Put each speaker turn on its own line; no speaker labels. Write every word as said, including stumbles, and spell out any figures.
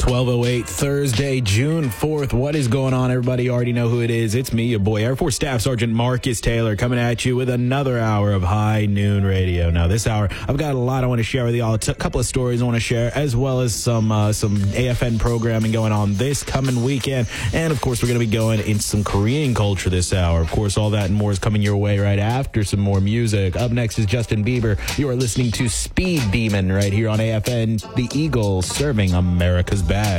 twelve oh eight, Thursday, June fourth. What is going on, everybody? You already know who it is. It's me, your boy, Air Force Staff Sergeant Marcus Taylor, coming at you with another hour of High Noon Radio. Now, this hour, I've got a lot I want to share with y'all. A t- couple of stories I want to share, as well as some uh, some A F N programming going on this coming weekend. And, of course, we're going to be going into some Korean culture this hour. Of course, all that and more is coming your way right after some more music. Up next is Justin Bieber. You are listening to Speed Demon right here on A F N, the Eagle, serving America's best.